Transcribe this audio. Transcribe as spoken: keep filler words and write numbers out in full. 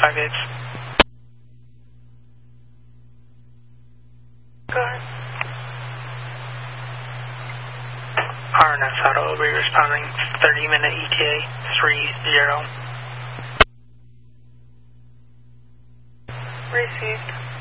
five eight. Go ahead. R N S Auto will be responding thirty minute E T A three zero. Received.